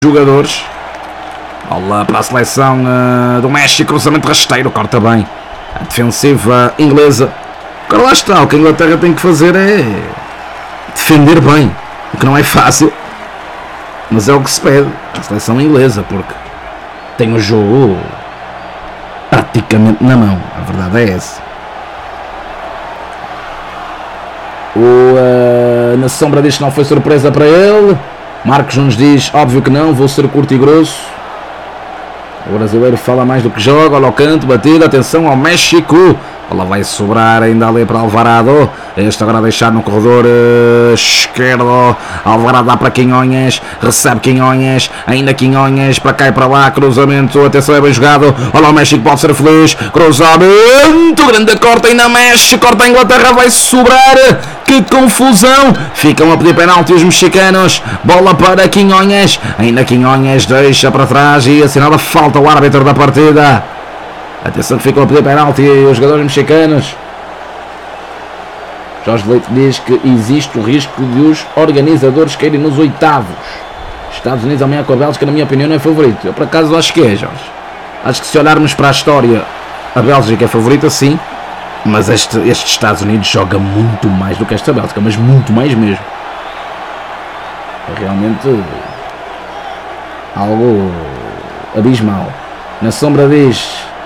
jogadores. Bola para a seleção do México, cruzamento rasteiro, corta bem a defensiva inglesa. Agora lá está, o que a Inglaterra tem que fazer é defender bem, o que não é fácil, mas é o que se pede à seleção inglesa, porque tem o jogo praticamente na mão, a verdade é essa. Na sombra diz que não foi surpresa para ele. Marcos nos diz, óbvio que não, vou ser curto e grosso. O brasileiro fala mais do que joga. Olha ao canto, batida, atenção ao México. Ela vai sobrar ainda ali para Alvarado. Este agora a deixar no corredor esquerdo. Alvarado dá para Quinhonhas. Recebe Quinhonhas. Ainda Quinhonhas. Para cá e para lá. Cruzamento. Atenção, é bem jogado. Olha o México, pode ser feliz. Cruzamento. Grande corta ainda mexe. Corta a Inglaterra. Vai sobrar. Que confusão. Ficam a pedir penalti os mexicanos. Bola para Quinhonhas. Ainda Quinhonhas deixa para trás e assinala falta o árbitro da partida. Atenção que ficam a pedir penalti os jogadores mexicanos. Jorge Leite diz que existe o risco de os organizadores caírem nos oitavos. Estados Unidos amanhã com a Bélgica, na minha opinião, não é favorito. Eu por acaso acho que é, Jorge. Acho que se olharmos para a história, a Bélgica é favorita sim, mas este Estados Unidos joga muito mais do que esta Bélgica, mas muito mais mesmo. É realmente algo abismal. Na sombra diz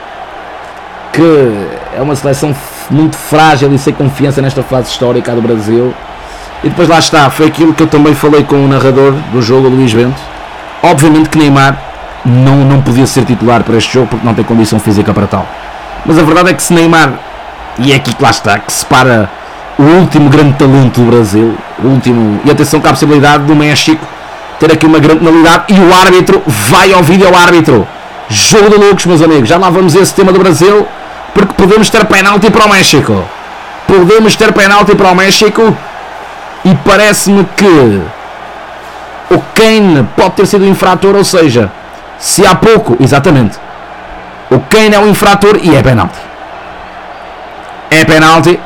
que é uma seleção muito frágil e sem confiança nesta fase histórica do Brasil. E depois lá está, foi aquilo que eu também falei com o narrador do jogo, Luís Bento. Obviamente que Neymar não podia ser titular para este jogo porque não tem condição física para tal. Mas a verdade é que se Neymar, e é aqui que lá está, que separa o último grande talento do Brasil, o último, e atenção com a possibilidade do México ter aqui uma grande penalidade, e o árbitro vai ao vídeo ao árbitro. Jogo de loucos, meus amigos. Já lá vamos a esse tema do Brasil, porque podemos ter penalti para o México. Podemos ter penalti para o México. E parece-me que o Kane pode ter sido o infrator, ou seja, se há pouco, exatamente, o Kane é o infrator e é penalti. É penalti.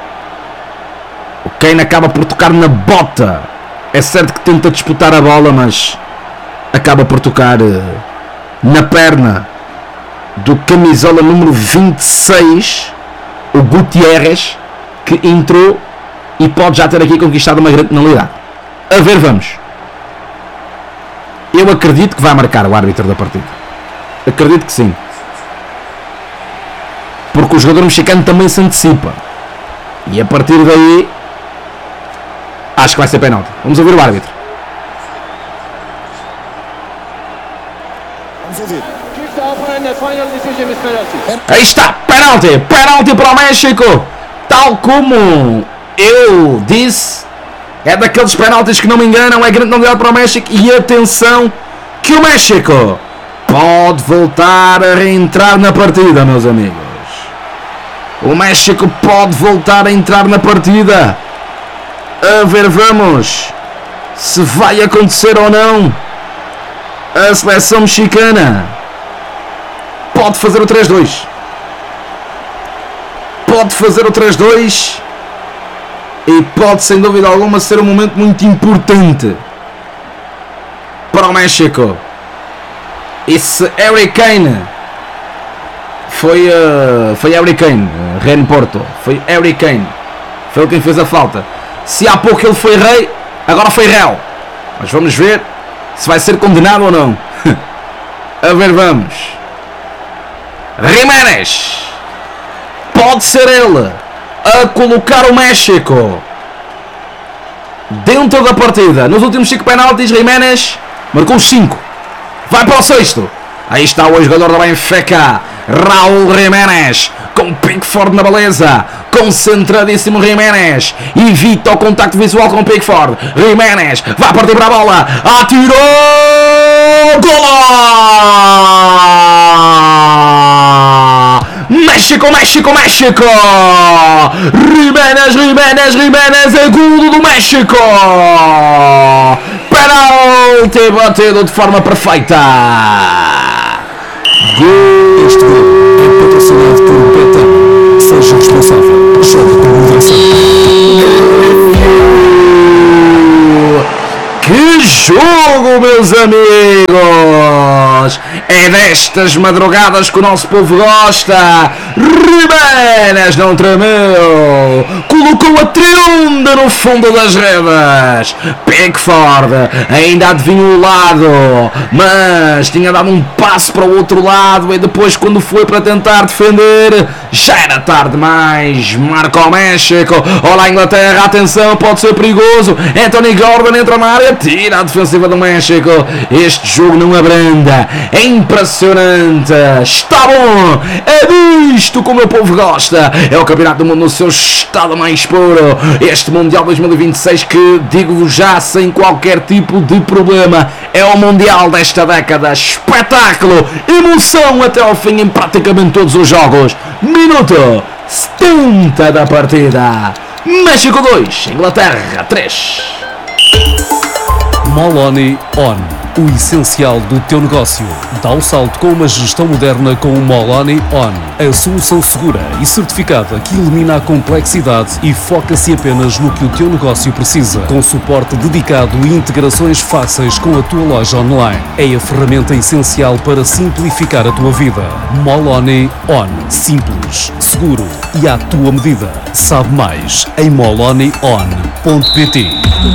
O Kane acaba por tocar na bota. É certo que tenta disputar a bola, mas acaba por tocar na perna do camisola número 26, o Gutierrez, que entrou e pode já ter aqui conquistado uma grande penalidade. A ver, vamos. Eu acredito que vai marcar o árbitro da partida. Acredito que sim. Porque o jogador mexicano também se antecipa. E a partir daí, acho que vai ser penalti. Vamos ouvir o árbitro. Vamos ouvir. Aí está, penalti, penalti para o México, tal como eu disse, é daqueles penaltis que não me enganam, é grande novidade para o México, e atenção que o México pode voltar a reentrar na partida, meus amigos. O México pode voltar a entrar na partida. A ver, vamos, se vai acontecer ou não. A seleção mexicana pode fazer o 3-2. Pode fazer o 3-2. E pode, sem dúvida alguma, ser um momento muito importante para o México. Esse Harry Kane foi Harry Kane, Ren Porto. Foi Harry Kane. Foi quem fez a falta. Se há pouco ele foi rei, agora foi réu. Mas vamos ver se vai ser condenado ou não. A ver, vamos. Jiménez. Pode ser ele a colocar o México dentro da partida. Nos últimos 5 penaltis, Jiménez marcou 5. Vai para o 6º. Aí está o jogador da Benfica, Raúl Jiménez, com Pickford na beleza. Concentradíssimo Jiménez. Evita o contacto visual com Pickford. Jiménez vai partir para a bola. Atirou! Gol! México, México, México! Jiménez, Jiménez, Jiménez, é golo do México! Penalti batido de forma perfeita! Gol! Este gol é patrocinado por Betano. Seja responsável. Jogue com moderação. Que jogo, meus amigos! É destas madrugadas que o nosso povo gosta. Jiménez não tremeu, colocou a triunda no fundo das redes. Pickford ainda adivinhou o lado, mas tinha dado um passo para o outro lado e depois, quando foi para tentar defender, já era tarde demais. Marca o México. Olá, Inglaterra, atenção, pode ser perigoso. Anthony Gordon entra na área, tira a defensiva do México. Este jogo não abranda, é impressionante, está bom, é disto como o povo gosta. É o Campeonato do Mundo no seu estado mais puro. Este Mundial 2026 que, digo-vos já sem qualquer tipo de problema, é o Mundial desta década. Espetáculo, emoção até ao fim em praticamente todos os jogos. Minuto 70 da partida. México 2, Inglaterra 3. Moloney On. O essencial do teu negócio. Dá o salto com uma gestão moderna com o Moloney On. A solução segura e certificada que elimina a complexidade e foca-se apenas no que o teu negócio precisa. Com suporte dedicado e integrações fáceis com a tua loja online. É a ferramenta essencial para simplificar a tua vida. Moloney On. Simples, seguro e à tua medida. Sabe mais em moloneyon.pt.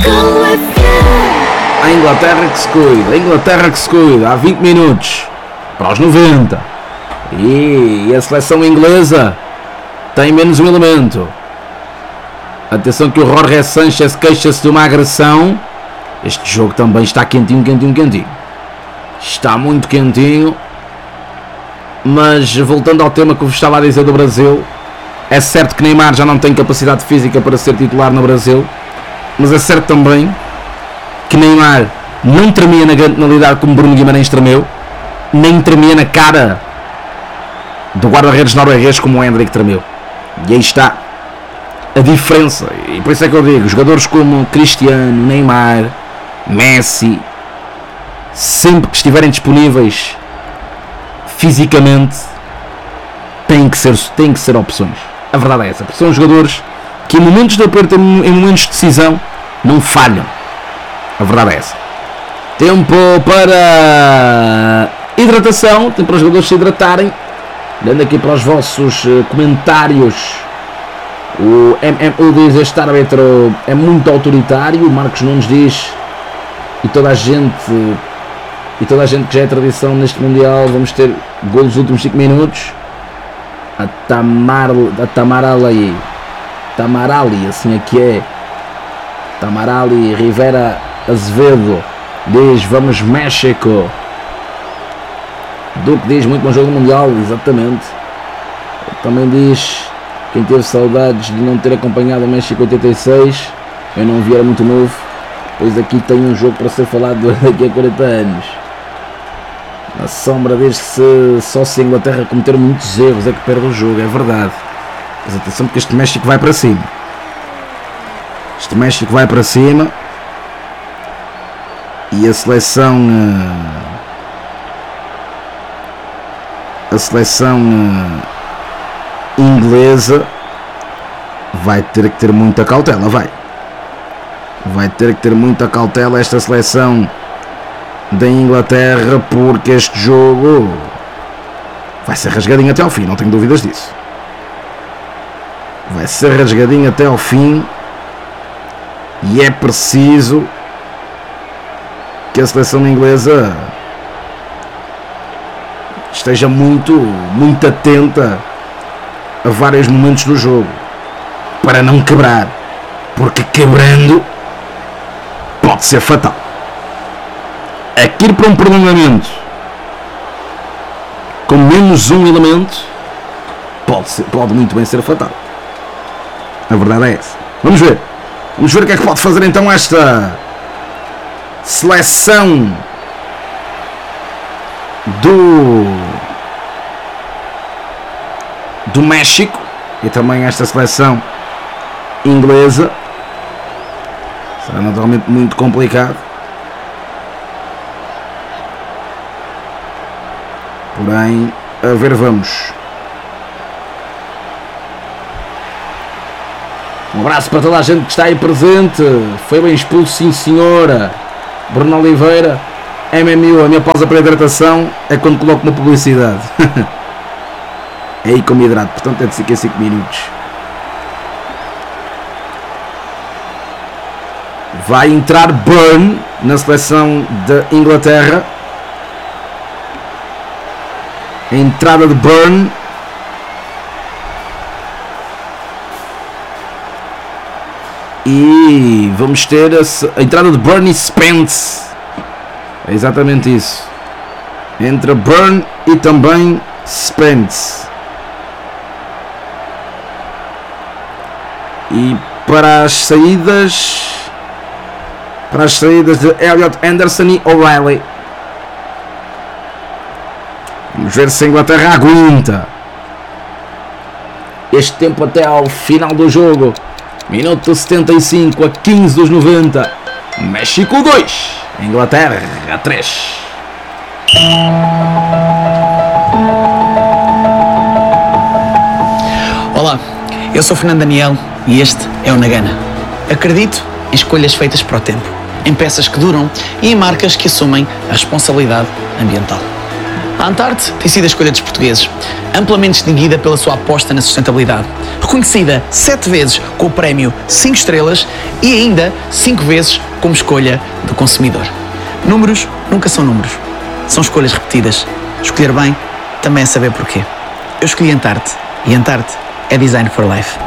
A Inglaterra que se cuida, a Inglaterra que se cuida, há 20 minutos para os 90, e a seleção inglesa tem menos um elemento. Atenção que o Jorge Sanchez queixa-se de uma agressão. Este jogo também está quentinho, está muito quentinho. Mas voltando ao tema que eu vos estava a dizer do Brasil, é certo que Neymar já não tem capacidade física para ser titular no Brasil, mas é certo também que Neymar não tremia na grande penalidade como Bruno Guimarães tremeu, nem tremia na cara do guarda-redes norueguês como o Hendrick tremeu. E aí está a diferença. E por isso é que eu digo, jogadores como Cristiano, Neymar, Messi, sempre que estiverem disponíveis fisicamente, têm que ser opções. A verdade é essa, porque são jogadores que em momentos de aperto, em momentos de decisão, não falham. A verdade é essa. Tempo para hidratação, tempo para os jogadores se hidratarem. Olhando aqui para os vossos comentários, o MMU diz: este árbitro é muito autoritário. O Marcos Nunes diz: e toda a gente que já é tradição neste Mundial, vamos ter golos nos últimos 5 minutos. A Tamarali, assim aqui é. Tamarali Rivera Azevedo diz: vamos México. Duque diz: muito bom jogo mundial. Exatamente. Também diz: quem teve saudades de não ter acompanhado o México 86, eu não vi, era muito novo, pois aqui tem um jogo para ser falado daqui a 40 anos. Na sombra diz que só se a Inglaterra cometer muitos erros é que perde o jogo. É verdade, mas atenção, porque este México vai para cima. E a seleção inglesa vai ter que ter muita cautela. Vai ter que ter muita cautela esta seleção da Inglaterra, porque este jogo vai ser rasgadinho até ao fim, não tenho dúvidas disso. Vai ser rasgadinho até ao fim, e é preciso que a seleção inglesa esteja muito atenta a vários momentos do jogo, para não quebrar, porque quebrando pode ser fatal. Aqui para um prolongamento com menos um elemento pode muito bem ser fatal. A verdade é essa. Vamos ver o que é que pode fazer então esta seleção do México e também esta seleção inglesa. Será naturalmente muito complicado, porém, a ver, vamos. Um abraço para toda a gente que está aí presente. Foi bem expulso, sim senhora. Bruno Oliveira, MMU, a minha pausa para a hidratação é quando coloco uma publicidade. É aí que eu me hidrato, portanto é de 5 a 5 minutos. Vai entrar Burn na seleção da Inglaterra. A entrada de Burn. E vamos ter a entrada de Burn e Spence. É exatamente isso. Entra Burn e também Spence. E para as saídas de Elliot Anderson e O'Reilly. Vamos ver se a Inglaterra aguenta este tempo até ao final do jogo. Minuto 75 a 15 dos 90. México 2, Inglaterra 3. Olá, eu sou Fernando Daniel e este é o Nagana. Acredito em escolhas feitas para o tempo, em peças que duram e em marcas que assumem a responsabilidade ambiental. A Antarte tem sido a escolha dos portugueses, amplamente distinguida pela sua aposta na sustentabilidade, reconhecida 7 vezes com o prémio 5 estrelas e ainda 5 vezes como escolha do consumidor. Números nunca são números, são escolhas repetidas. Escolher bem também é saber porquê. Eu escolhi Antarte e Antarte é Design for Life.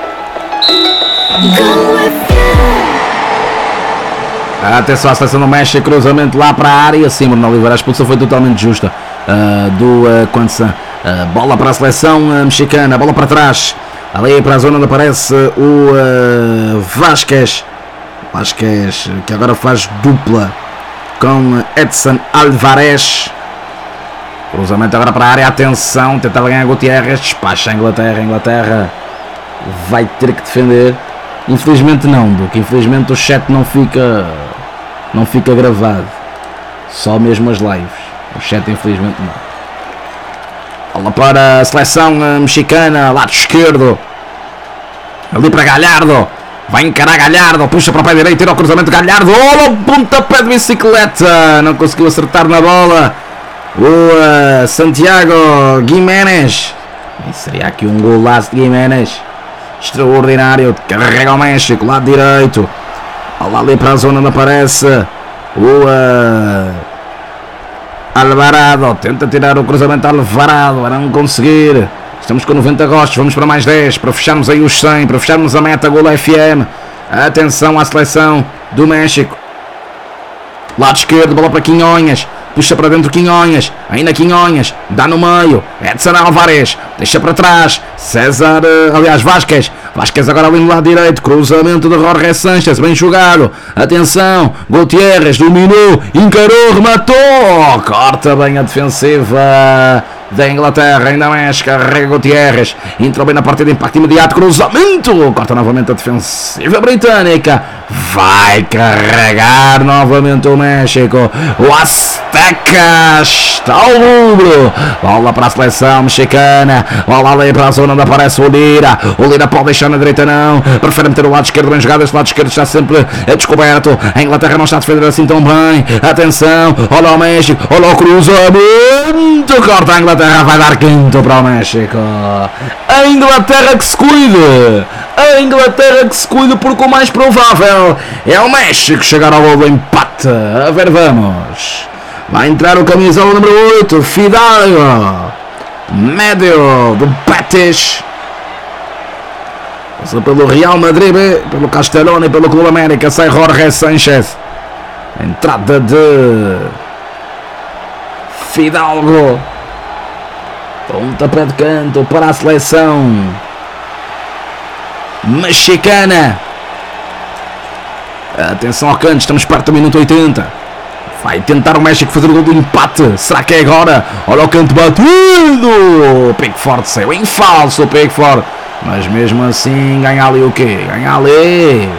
Atenção à seleção do México, cruzamento lá para a área. Sim, Bruno Oliveira, a expulsão foi totalmente justa do Quansan. Bola para a seleção mexicana, bola para trás. Ali para a zona onde aparece o Vázquez, que agora faz dupla com Edson Álvarez. Cruzamento agora para a área, atenção, tentava ganhar Gutiérrez, despacha a Inglaterra. A Inglaterra vai ter que defender. Infelizmente não, Duque, infelizmente o chat não fica gravado, só mesmo as lives, o chat infelizmente não. Bola para a seleção mexicana, lado esquerdo, ali para Galhardo, vai encarar Galhardo, puxa para o pé direito, tira o cruzamento de Galhardo, olha o pontapé de bicicleta, não conseguiu acertar na bola o Santiago Giménez. Seria aqui um golaço de Giménez. Extraordinário, carrega o México, lado direito. Olha ali para a zona onde aparece o Alvarado. Tenta tirar o cruzamento Alvarado, a não conseguir. Estamos com 90 gostos, vamos para mais 10, para fecharmos aí os 100, para fecharmos a meta Golo FM. Atenção à seleção do México. Lado esquerdo, bola para Quinhonhas. Puxa para dentro Quinhonhas, ainda Quinhonhas, dá no meio, Edson Álvarez, deixa para trás, Vázquez agora ali no lado direito, cruzamento de Jorge Sánchez, bem jogado, atenção, Gutiérrez dominou, encarou, rematou, corta bem a defensiva da Inglaterra, ainda mais, carrega Gutiérrez, entrou bem na partida, impacto imediato, cruzamento, corta novamente a defensiva britânica, vai carregar novamente o México, o Azteca está ao rubro, bola para a seleção mexicana, bola ali para a zona onde aparece o Lira pode deixar na direita não, prefere meter o lado esquerdo bem jogado, esse lado esquerdo está sempre descoberto, a Inglaterra não está a defender assim tão bem, atenção, olha o México, olha o cruzamento, corta a Inglaterra, vai dar quinto para o México, a Inglaterra que se cuide, porque o mais provável é o México chegar ao gol do empate. A ver, vamos. Vai entrar o camisola número 8, Fidalgo, médio do Betis. Passa pelo Real Madrid, pelo Castelão e pelo Clube América. Sai Jorge Sánchez. Entrada de Fidalgo. Pontapé de canto para a seleção mexicana. Atenção ao canto, estamos perto do minuto 80. Vai tentar o México fazer o gol do empate. Será que é agora? Olha o canto batido. Pickford saiu em falso, Pickford. Mas mesmo assim ganha ali o quê? Ganha ali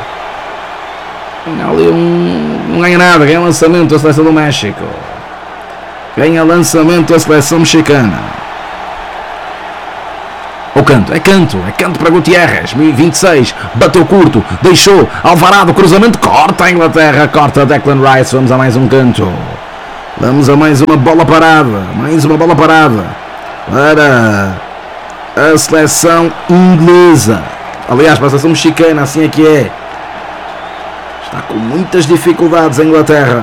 não ganha nada. Ganha lançamento a seleção do México. Ganha lançamento a seleção mexicana. Ok, canto? É canto para Gutierrez, 26, bateu curto, deixou, Alvarado, cruzamento, corta a Inglaterra, corta Declan Rice, vamos a mais um canto, vamos a mais uma bola parada para a seleção inglesa, aliás, para a seleção mexicana, assim é que é, está com muitas dificuldades a Inglaterra.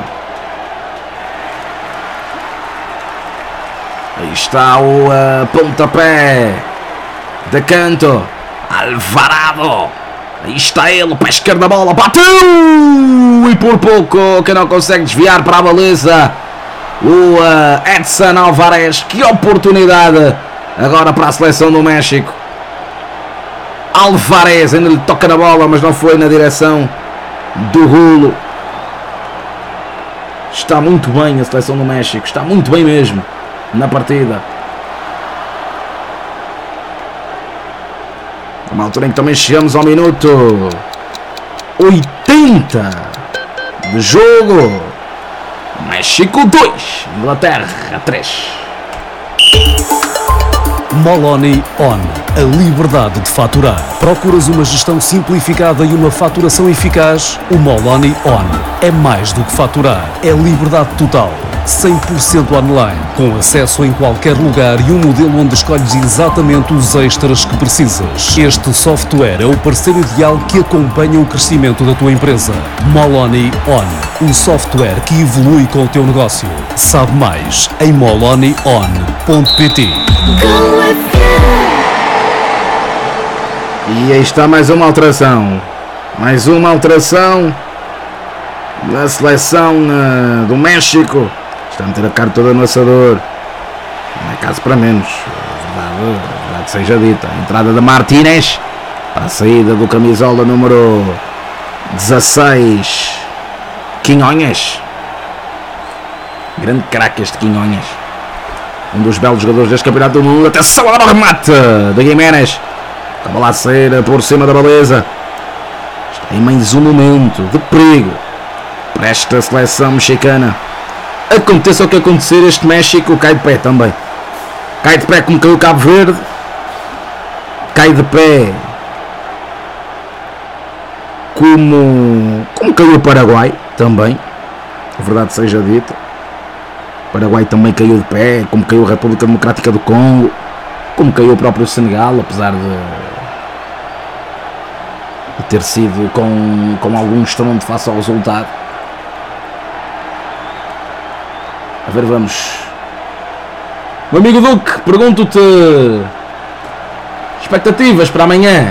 Aí está o pontapé de canto, Alvarado, aí está ele, pé esquerdo da bola, bateu e por pouco que não consegue desviar para a baliza o Edson Alvarez. Que oportunidade agora para a seleção do México. Alvarez ainda lhe toca na bola, mas não foi na direção do golo. Está muito bem a seleção do México, está muito bem mesmo na partida. Uma altura em que também chegamos ao minuto 80 de jogo. México 2, Inglaterra 3. Moloney On, a liberdade de faturar. Procuras uma gestão simplificada e uma faturação eficaz? O Moloney On é mais do que faturar, é liberdade total. 100% online, com acesso em qualquer lugar e um modelo onde escolhes exatamente os extras que precisas. Este software é o parceiro ideal que acompanha o crescimento da tua empresa. Moloney On, um software que evolui com o teu negócio. Sabe mais em moloneyon.pt. E aí está mais uma alteração na seleção do México. Está a meter a cara toda no assador. Não é caso para menos, a verdade seja dita. A entrada de Martínez para a saída do camisola número 16, Quinhonhas. Grande craque este Quinhonhas, um dos belos jogadores deste campeonato do mundo. Atenção agora ao remate de Guiménez, acaba lá a sair por cima da baliza. Está em mais um momento de perigo para esta seleção mexicana. Aconteça o que acontecer, este México cai de pé também. Cai de pé como caiu o Cabo Verde. Cai de pé como caiu o Paraguai também. A verdade seja dita. O Paraguai também caiu de pé, como caiu a República Democrática do Congo, como caiu o próprio Senegal, apesar de ter sido com algum estrondo face ao resultado. A ver, vamos. Meu amigo Duque, pergunto-te expectativas para amanhã.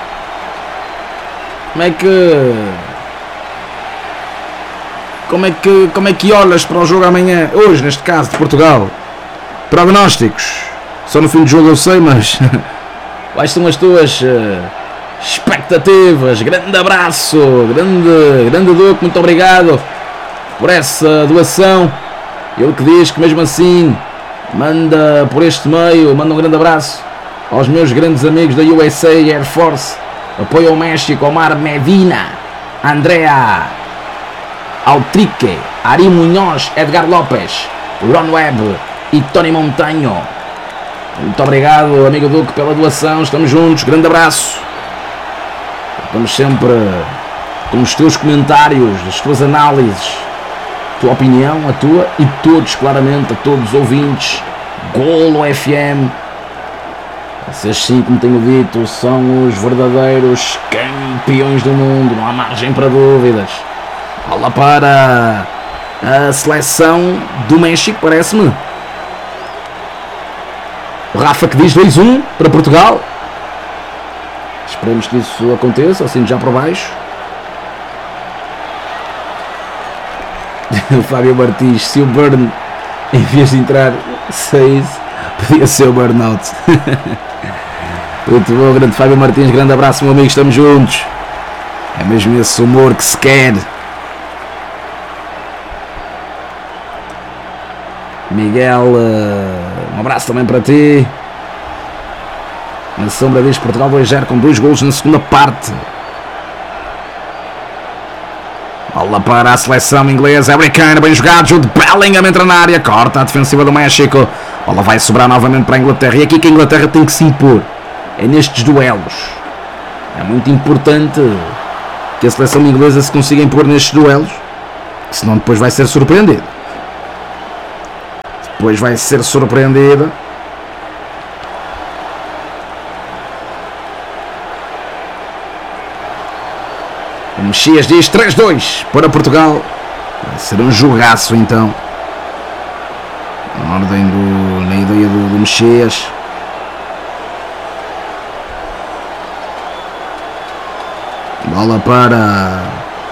Como é que olhas para o jogo amanhã, hoje neste caso de Portugal? Prognósticos, só no fim do jogo eu sei, mas quais são as tuas expectativas? Grande abraço, grande Duque, muito obrigado por essa doação. Ele que diz que mesmo assim manda por este meio, manda um grande abraço aos meus grandes amigos da USA Air Force, apoio ao México, Omar Medina, Andrea Altrique, Ari Munhoz, Edgar Lopes, Ron Webb e Tony Montaño. Muito obrigado, amigo Duque, pela doação. Estamos juntos, grande abraço. Estamos sempre com os teus comentários, as tuas análises, a tua opinião, a tua e todos, claramente, a todos os ouvintes. Golo FM. Vocês sim, como tenho dito, são os verdadeiros campeões do mundo, não há margem para dúvidas. Bola para a seleção do México, parece-me. O Rafa que diz 2-1 para Portugal. Esperemos que isso aconteça, assim já por baixo. O Fábio Martins, se o Burn em vez de entrar 6, podia ser o Burnout. Muito bom, grande Fábio Martins, grande abraço, meu amigo, estamos juntos. É mesmo esse humor que se quer. Miguel, um abraço também para ti. Na sombra diz Portugal 2-0 com 2 golos na segunda parte. Bola para a seleção inglesa, Harry Kane, bem jogado, Jude Bellingham entra na área, corta a defensiva do México. Bola vai sobrar novamente para a Inglaterra, e aqui que a Inglaterra tem que se impor. é nestes duelos. É muito importante que a seleção inglesa se consiga impor nestes duelos, senão depois vai ser surpreendida. O Mexias diz 3-2 para Portugal. Vai ser um jogaço então. Na ideia do Mexias. Bola para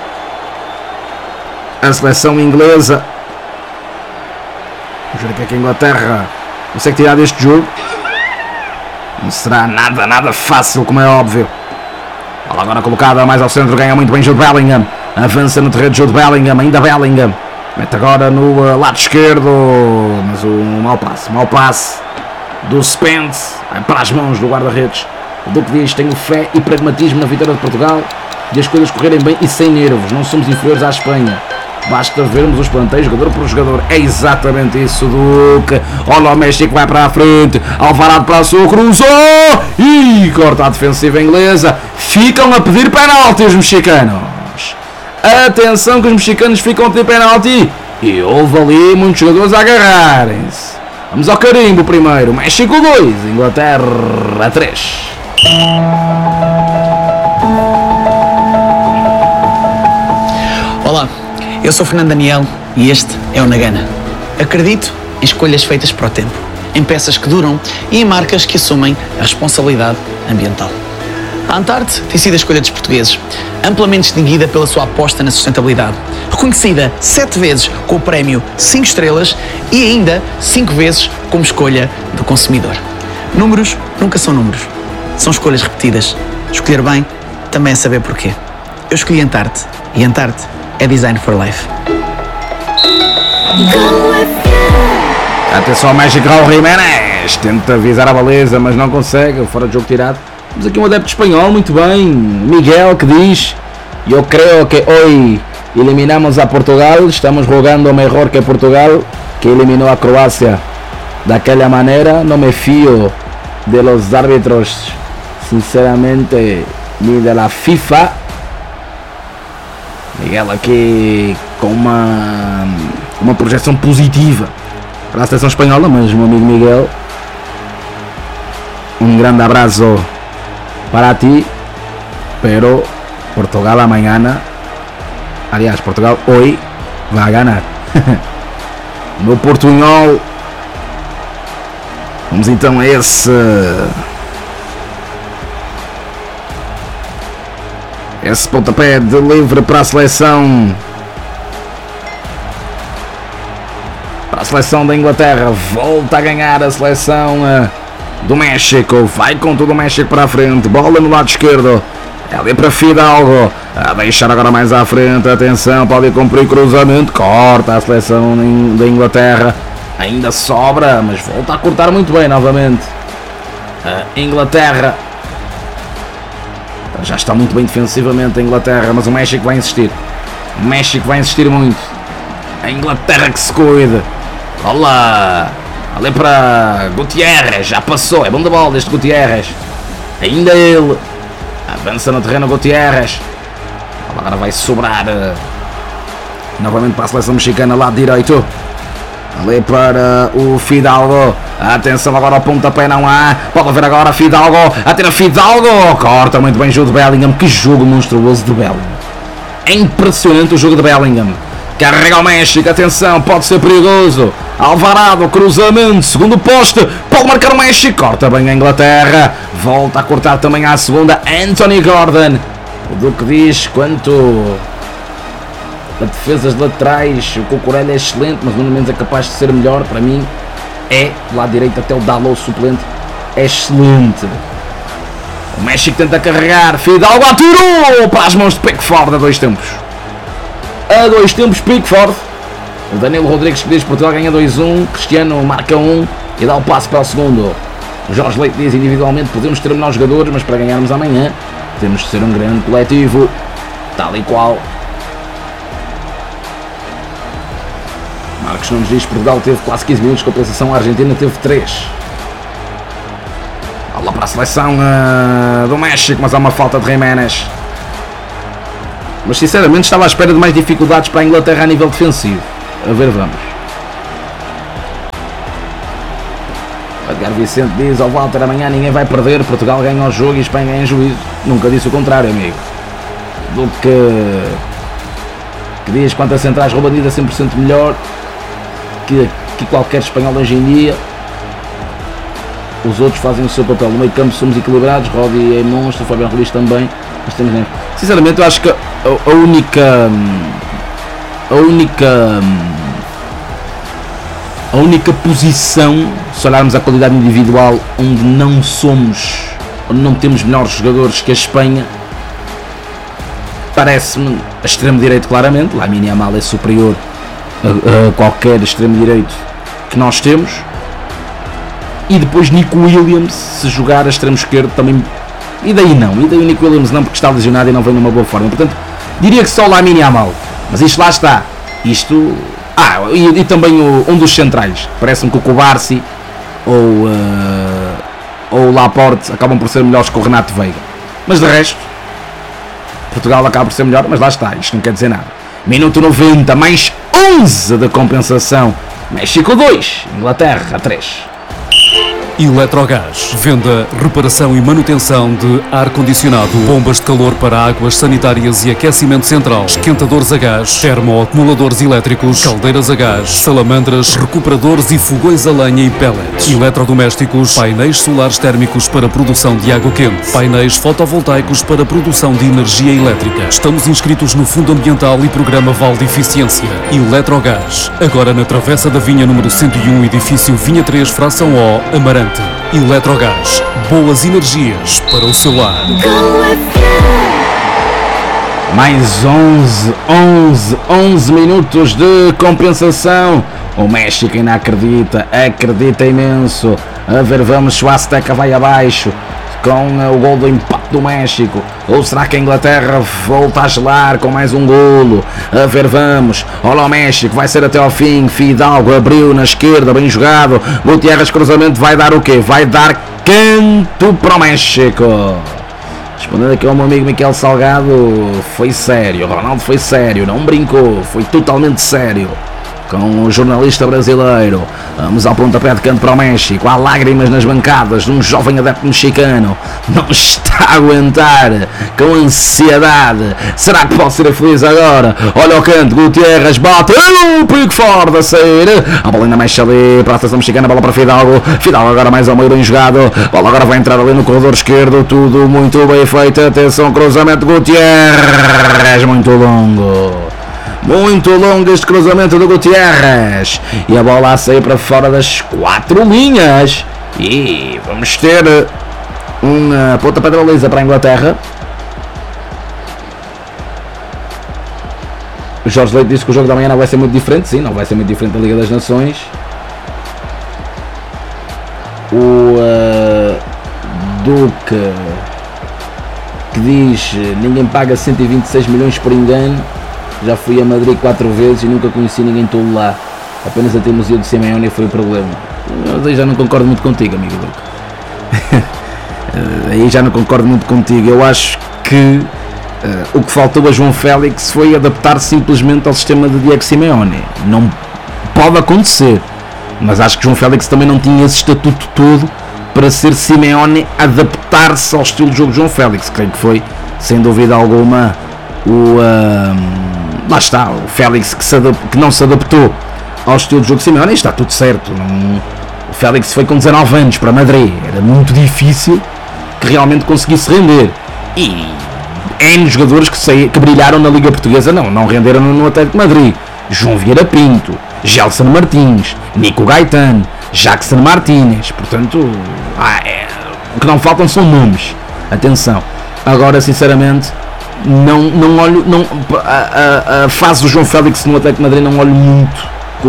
a seleção inglesa. Vamos ver o que a Inglaterra consegue tirar deste jogo. Não será nada fácil, como é óbvio. Bola agora colocada mais ao centro, ganha muito bem Jude Bellingham. Avança no terreno de Jude Bellingham, ainda Bellingham. Mete agora no lado esquerdo, mas um mau passe do Spence. Vai para as mãos do guarda-redes. O Duque diz: tenho fé e pragmatismo na vitória de Portugal e as coisas correrem bem e sem nervos. Não somos inferiores à Espanha. Basta vermos os planteios jogador por jogador. É exatamente isso, Duque. Olha o México, vai para a frente. Alvarado para a sua, cruzou e corta a defensiva inglesa. Ficam a pedir penalti os mexicanos. Atenção que os mexicanos ficam a pedir penalti. E houve ali muitos jogadores a agarrarem-se. Vamos ao carimbo primeiro. México 2, Inglaterra 3. Olá, eu sou Fernando Daniel e este é o Nagana. Acredito em escolhas feitas para o tempo, em peças que duram e em marcas que assumem a responsabilidade ambiental. A Antarte tem sido a escolha dos portugueses, amplamente distinguida pela sua aposta na sustentabilidade, reconhecida 7 vezes com o prémio 5 estrelas e ainda 5 vezes como escolha do consumidor. Números nunca são números, são escolhas repetidas. Escolher bem também é saber porquê. Eu escolhi Antarte e Antarte é Design for Life. Atenção ao México, Raul Jiménez tenta avisar a baliza, mas não consegue, fora de jogo tirado. Temos aqui um adepto espanhol, muito bem, Miguel, que diz: eu creio que hoje eliminamos a Portugal, estamos jogando mejor que Portugal, que eliminou a Croácia. Daquela maneira, não me fio de los árbitros, sinceramente, ni de la FIFA. Miguel aqui com uma projeção positiva para a seleção espanhola, mas meu amigo Miguel, um grande abraço para ti, pero Portugal amanhã, aliás, Portugal hoje vai ganhar. No Portunhol. Vamos então a esse pontapé de livre para a seleção da Inglaterra. Volta a ganhar a seleção do México. Vai com tudo o México para a frente. Bola no lado esquerdo. É ali para Fidalgo. A deixar agora mais à frente. Atenção, pode cumprir cruzamento. Corta a seleção da Inglaterra. Ainda sobra, mas volta a cortar muito bem novamente. A Inglaterra já está muito bem defensivamente a Inglaterra, mas o México vai insistir. O México vai insistir muito. A Inglaterra que se cuide. Olá! Ali para Gutierrez, já passou. É bom da bola este Gutierrez. Ainda ele. Avança no terreno Gutierrez. Agora vai sobrar novamente para a seleção mexicana, lado direito. Ali para o Fidalgo. Atenção agora ao pontapé, não há. Pode haver agora Fidalgo. Atira Fidalgo. Corta muito bem o jogo de Bellingham. Que jogo monstruoso de Bellingham. É impressionante o jogo de Bellingham. Carrega o México. Atenção, pode ser perigoso. Alvarado, cruzamento, segundo poste. Pode marcar o México. Corta bem a Inglaterra. Volta a cortar também à segunda. Anthony Gordon. O Duque diz quanto a defesas laterais, o Cucurella é excelente, mas no menos é capaz de ser melhor. Para mim é do lado direito, até o Dalot suplente é excelente. O México tenta carregar. Fidalgo atirou para as mãos de Pickford a 2 tempos. A 2 tempos Pickford. O Danilo Rodrigues que diz que Portugal ganha 2-1. Cristiano marca 1 e dá o passo para o segundo. O Jorge Leite diz: individualmente podemos ter menores jogadores, mas para ganharmos amanhã temos de ser um grande coletivo. Tal e qual. Marcos Nunes diz que Portugal teve quase 15 minutos de compensação, a Argentina teve 3. Bola para a seleção do México, mas há uma falta de Jiménez. Mas sinceramente estava à espera de mais dificuldades para a Inglaterra a nível defensivo. A ver, vamos. Edgar Vicente diz ao Walter: amanhã ninguém vai perder, Portugal ganha o jogo e Espanha ganha juízo. Nunca disse o contrário, amigo. Do que diz quanto a centrais, Roubadida 100% melhor que qualquer espanhol hoje em dia. Os outros fazem o seu papel. No meio campo somos equilibrados, Rodi é monstro, Fabián Ruiz também. Mas temos, sinceramente, eu acho que a única posição, se olharmos a qualidade individual, onde não temos melhores jogadores que a Espanha, parece-me a extremo-direito claramente. Lamine Yamal é superior a qualquer extremo-direito que nós temos. E depois Nico Williams, se jogar a extremo-esquerdo também. E daí o Nico Williams não, porque está lesionado e não vem numa boa forma. Portanto, diria que só o Lamine Yamal. Mas isto lá está. E também um dos centrais. Parece-me que o Cubarsí ou o Laporte acabam por ser melhores que o Renato Veiga. Mas de resto, Portugal acaba por ser melhor, mas lá está, isto não quer dizer nada. Minuto 90, mais 11 da compensação. México 2, Inglaterra 3. Eletrogás. Venda, reparação e manutenção de ar-condicionado, bombas de calor para águas sanitárias e aquecimento central, esquentadores a gás, termoacumuladores elétricos, caldeiras a gás, salamandras, recuperadores e fogões a lenha e pellets. Eletrodomésticos, painéis solares térmicos para produção de água quente, painéis fotovoltaicos para produção de energia elétrica. Estamos inscritos no Fundo Ambiental e Programa Val de Eficiência. Eletrogás. Agora na Travessa da Vinha número 101, edifício Vinha 3, fração O, Amarante. Eletrogás, boas energias para o seu lar. Mais 11 minutos de compensação. O México ainda acredita imenso. A ver, vamos, Schwarzenegger vai abaixo com o gol do empate do México. Ou será que a Inglaterra volta a gelar com mais um golo? A ver, vamos. Olha o México, vai ser até ao fim. Fidalgo abriu na esquerda, bem jogado. Gutiérrez, cruzamento, vai dar o quê? Vai dar canto para o México. Respondendo aqui ao meu amigo Miquel Salgado, foi sério. Ronaldo foi sério, não brincou, foi totalmente sério com o jornalista brasileiro. Vamos ao pontapé de canto para o México. Há lágrimas nas bancadas de um jovem adepto mexicano. Não está a aguentar, com ansiedade. Será que pode ser feliz agora? Olha o canto, Gutiérrez bate, pico forte a sair. A bola ainda mexe ali para a seleção mexicana, bola para Fidalgo. Fidalgo agora mais ao meio, bem jogado. A bola agora vai entrar ali no corredor esquerdo. Tudo muito bem feito. Atenção, cruzamento de Gutiérrez, muito longo. Muito longo este cruzamento do Gutiérrez. E a bola a sair para fora das 4 linhas. E vamos ter uma pontapé de baliza para a Inglaterra. O Jorge Leite disse que o jogo da manhã não vai ser muito diferente. Sim, não vai ser muito diferente da Liga das Nações. O Duque, que diz: ninguém paga 126 milhões por engano. Já fui a Madrid 4 vezes e nunca conheci ninguém todo lá. Apenas a teimosia do Simeone foi o problema. Eu já não concordo muito contigo, amigo Duque. Aí já não concordo muito contigo. Eu acho que o que faltou a João Félix foi adaptar simplesmente ao sistema de Diego Simeone. Não pode acontecer, mas acho que João Félix também não tinha esse estatuto todo para ser Simeone, adaptar-se ao estilo de jogo de João Félix. Creio que foi, sem dúvida alguma, lá está, o Félix que não se adaptou ao estilo de jogo de Simeone. Está tudo certo. O Félix foi com 19 anos para Madrid, era muito difícil que realmente conseguisse render. E N jogadores que brilharam na Liga Portuguesa não renderam no Atlético de Madrid. João Vieira Pinto, Gelson Martins, Nico Gaetano, Jackson Martínez. Portanto, o que não faltam são nomes. Atenção. Agora, sinceramente, não olho, a fase do João Félix no Atlético de Madrid não olho muito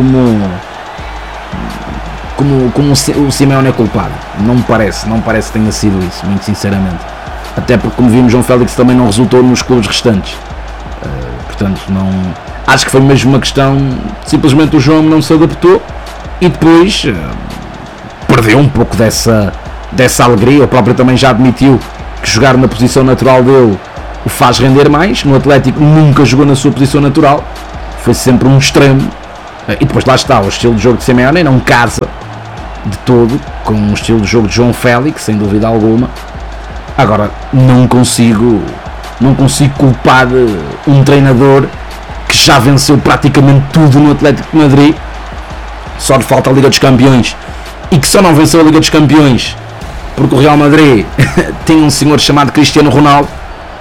como o Simeone é culpado. Não me parece que tenha sido isso, muito sinceramente. Até porque, como vimos, João Félix também não resultou nos clubes restantes. Portanto, não acho que foi mesmo uma questão, simplesmente o João não se adaptou e depois perdeu um pouco dessa dessa alegria. O próprio também já admitiu que jogar na posição natural dele o faz render mais. No Atlético nunca jogou na sua posição natural, foi sempre um extremo. E depois lá está, o estilo de jogo de Simeone não casa de todo com o estilo de jogo de João Félix, sem dúvida alguma. Agora, não consigo culpar um treinador que já venceu praticamente tudo no Atlético de Madrid, só lhe falta a Liga dos Campeões, e que só não venceu a Liga dos Campeões porque o Real Madrid tem um senhor chamado Cristiano Ronaldo.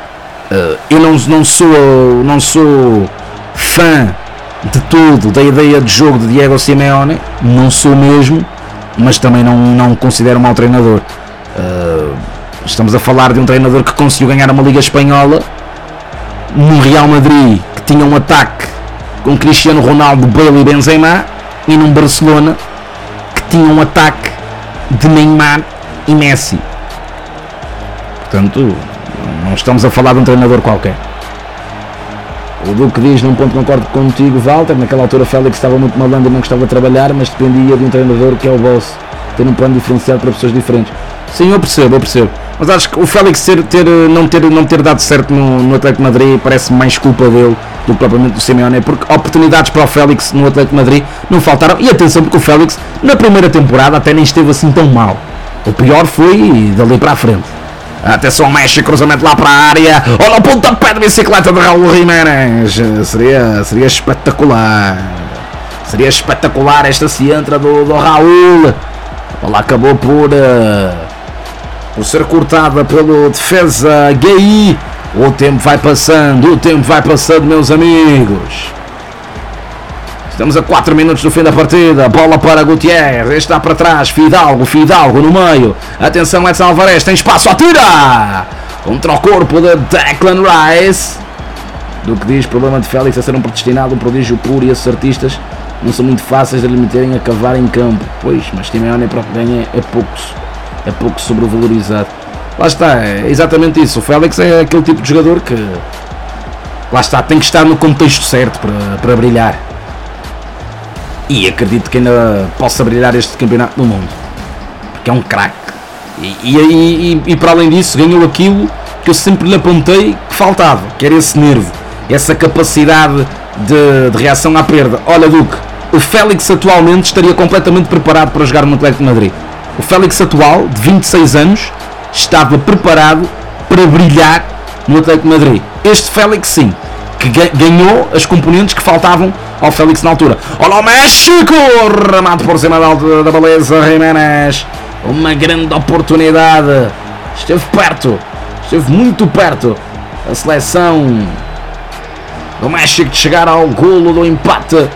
Eu não sou fã de tudo da ideia de jogo de Diego Simeone, não sou mesmo, mas também não considero um mau treinador. Estamos a falar de um treinador que conseguiu ganhar uma Liga Espanhola no Real Madrid, que tinha um ataque com Cristiano Ronaldo, Bale e Benzema, e num Barcelona que tinha um ataque de Neymar e Messi. Portanto, não estamos a falar de um treinador qualquer. O Duque diz, num ponto concordo contigo, Walter, naquela altura Félix estava muito malandro e não gostava de trabalhar, mas dependia de um treinador que é o boss, ter um plano diferenciado para pessoas diferentes. Sim, eu percebo. Mas acho que o Félix não ter dado certo no Atlético de Madrid parece mais culpa dele do que propriamente do Simeone, porque oportunidades para o Félix no Atlético de Madrid não faltaram. E atenção, porque o Félix na primeira temporada até nem esteve assim tão mal. O pior foi dali para a frente. Atenção ao México, cruzamento lá para a área. Olha o pontapé de bicicleta de Raúl Jiménez. Seria espetacular. Seria espetacular esta ciantra do Raúl. Ela acabou por ser cortada pelo defesa Gueye. O tempo vai passando, meus amigos. Estamos a 4 minutos do fim da partida. Bola para Gutiérrez, está para trás, Fidalgo no meio. Atenção, Edson Alvarez, tem espaço, atira! Contra o corpo de Declan Rice. Do que diz, problema de Félix a ser um predestinado, um prodígio puro, e esses artistas não são muito fáceis de lhe meterem a cavar em campo. Pois, mas Simeone para o que ganha é pouco sobrevalorizado. Lá está, é exatamente isso. O Félix é aquele tipo de jogador que, lá está, tem que estar no contexto certo para brilhar. E acredito que ainda possa brilhar este campeonato do mundo, porque é um craque. E para além disso, ganhou aquilo que eu sempre lhe apontei que faltava, que era esse nervo, essa capacidade de reação à perda. Olha, Duque, o Félix atualmente estaria completamente preparado para jogar no Atlético de Madrid. O Félix atual, de 26 anos, estava preparado para brilhar no Atlético de Madrid. Este Félix, sim, que ganhou as componentes que faltavam ao Félix na altura. Olha o México! Remate por cima da beleza, Jiménez. Uma grande oportunidade. Esteve muito perto a seleção do México de chegar ao golo do empate.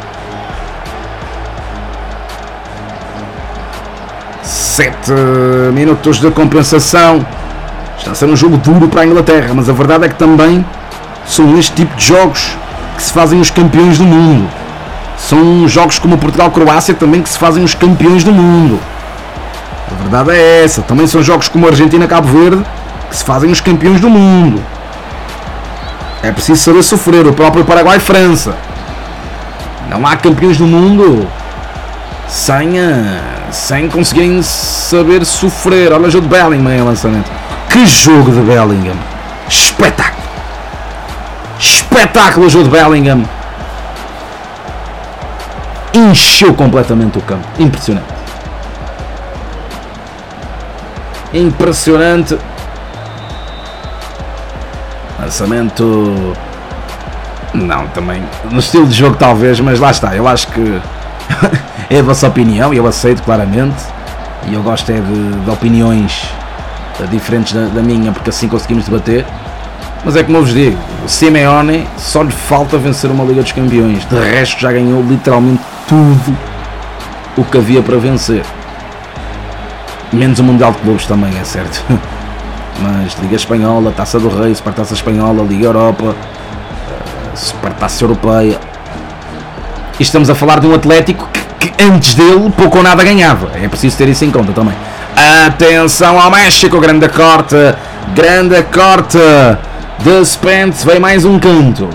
7 minutos de compensação. Está a ser um jogo duro para a Inglaterra, mas a verdade é que também são este tipo de jogos que se fazem os campeões do mundo. São jogos como o Portugal-Croácia também que se fazem os campeões do mundo. A verdade é essa. Também são jogos como a Argentina-Cabo Verde que se fazem os campeões do mundo. É preciso saber sofrer. O próprio Paraguai-França. Não há campeões do mundo sem conseguirem saber sofrer. Olha o jogo de Bellingham em lançamento. Que jogo de Bellingham! Espetáculo o jogo de Bellingham. Encheu completamente o campo. Impressionante. Lançamento. Não, também no estilo de jogo talvez, mas lá está. Eu acho que é a vossa opinião e eu aceito claramente. E eu gosto é de opiniões diferentes da minha, porque assim conseguimos debater. Mas é como eu vos digo, o Simeone só lhe falta vencer uma Liga dos Campeões. De resto já ganhou literalmente tudo o que havia para vencer. Menos o Mundial de Clubes também, é certo. Mas Liga Espanhola, Taça do Rei, Supertaça Espanhola, Liga Europa, Supertaça Europeia. E estamos a falar de um Atlético que antes dele pouco ou nada ganhava. É preciso ter isso em conta também. Atenção ao México, grande corte de Spence. Vem mais um canto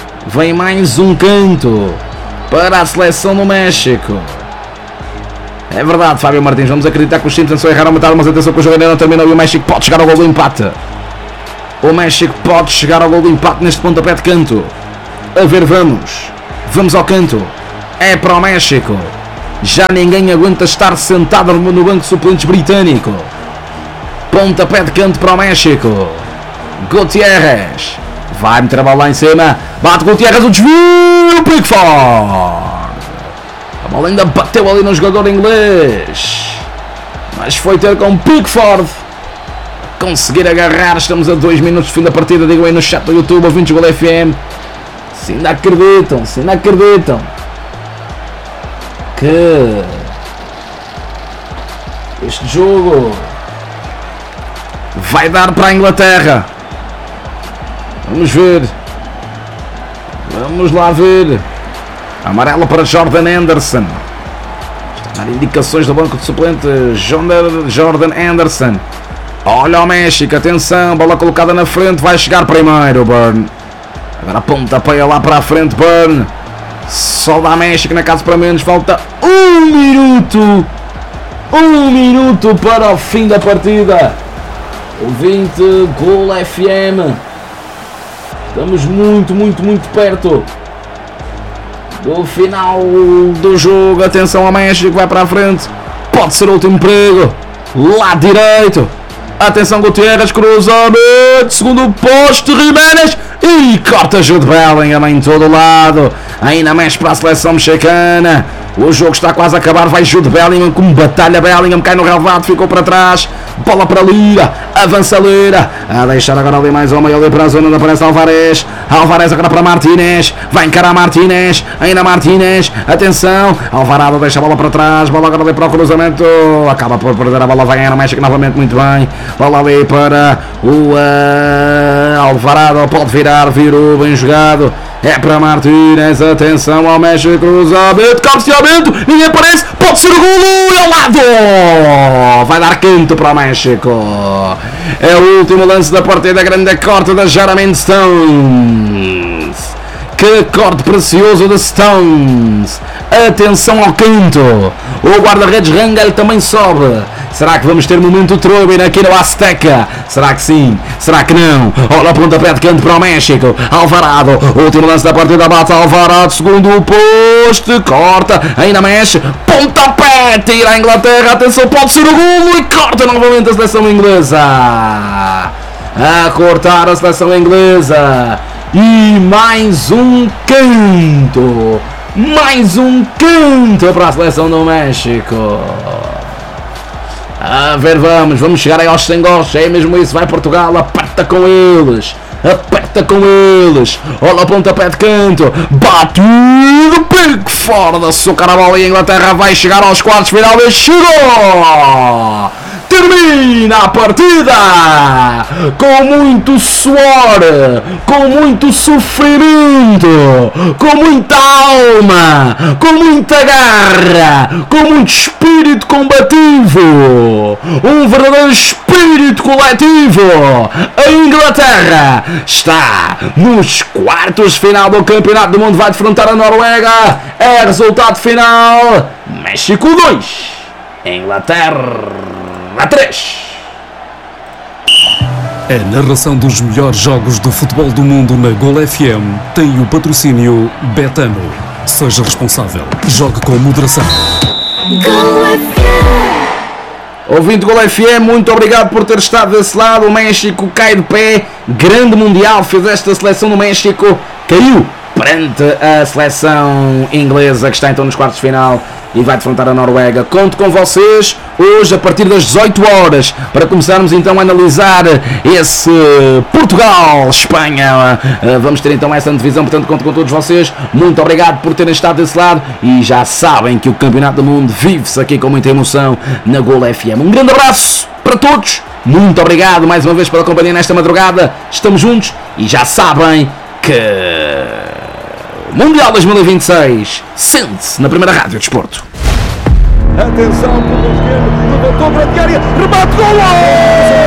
para a seleção do México. É verdade, Fábio Martins, vamos acreditar que os Simpsons só erraram a matar, mas atenção que o jogo ainda não terminou e o México pode chegar ao gol do empate. O México pode chegar ao gol do empate neste pontapé de canto. A ver, vamos ao canto. É para o México. Já ninguém aguenta estar sentado no banco de suplentes britânico. Pontapé de canto para o México. Gutiérrez vai meter a bola lá em cima. Bate Gutiérrez, o desvio. Pickford. A bola ainda bateu ali no jogador inglês, mas foi ter com Pickford conseguir agarrar. Estamos a 2 minutos de fim da partida. Digam aí no chat do YouTube, ouvintes do Gol FM, se ainda acreditam que este jogo vai dar para a Inglaterra. Vamos lá ver. Amarelo para Jordan Henderson. Dar indicações do banco de suplentes. Jordan Henderson. Olha o México, atenção, bola colocada na frente, vai chegar primeiro Burn. Agora pontapé lá para a frente, Burn. Só dá México na casa para menos, falta 1 minuto. 1 minuto para o fim da partida. Ouvinte Gol FM. Estamos muito perto do final do jogo. Atenção ao México, vai para a frente. Pode ser o último perigo. Lado direito. Atenção Gutiérrez, cruzamento, segundo posto, Jiménez e corta Jude Bellingham em todo lado. Ainda mexe para a seleção mexicana. O jogo está quase a acabar, vai Jude Bellingham com batalha. Bellingham cai no relvado, ficou para trás. Bola para Lira, avança Lira. A deixar agora ali mais uma, ali para a zona onde aparece Alvarez. Alvarez agora para Martínez, vai encarar Martínez, ainda Martínez, atenção. Alvarado deixa a bola para trás, bola agora ali para o cruzamento. Acaba por perder a bola, vai ganhar o México novamente, muito bem. Bola ali para o Alvarado, pode virou, bem jogado. É para Martínez, atenção ao México, cruzamento, cabeceamento, ninguém aparece, pode ser o golo, ao lado, vai dar canto para o México. É o último lance da partida, grande corte da Jermaine Stones. Que corte precioso de Stones. Atenção ao canto. O guarda-redes Rangel também sobe. Será que vamos ter momento Trubin aqui no Azteca? Será que sim? Será que não? Olha o pontapé de canto para o México. Alvarado, último lance da partida, bate Alvarado, segundo posto, corta, ainda mexe, pontapé, tira a Inglaterra, atenção, pode ser o golo e corta novamente a seleção inglesa. A cortar a seleção inglesa. E mais um canto para a seleção do México. A ver, vamos chegar aí aos 100 gols, é mesmo isso, vai Portugal, aperta com eles, olha o pontapé de canto, batido, pico fora da socar a bola e a Inglaterra vai chegar aos quartos final e chegou! Termina a partida com muito suor, com muito sofrimento, com muita alma, com muita garra, com muito espírito combativo, um verdadeiro espírito coletivo. A Inglaterra está nos quartos de final do Campeonato do Mundo, vai defrontar a Noruega. É resultado final: México 2, Inglaterra 3. A narração dos melhores jogos do futebol do mundo na Gol FM tem o patrocínio Betano. Seja responsável. Jogue com moderação. Ouvinte Gol FM, muito obrigado por ter estado desse lado. O México cai de pé. Grande Mundial fez esta seleção do México. Caiu perante a seleção inglesa, que está então nos quartos de final e vai defrontar a Noruega. Conto com vocês hoje a partir das 18 horas para começarmos então a analisar esse Portugal-Espanha. Vamos ter então essa divisão, portanto conto com todos vocês. Muito obrigado por terem estado desse lado e já sabem que o Campeonato do Mundo vive-se aqui com muita emoção na Gol FM. Um grande abraço para todos, muito obrigado mais uma vez pela companhia nesta madrugada. Estamos juntos e já sabem que Mundial 2026 sente-se na primeira rádio de desporto. Atenção, pelo esquerdo, levantou para a área, remate, gol!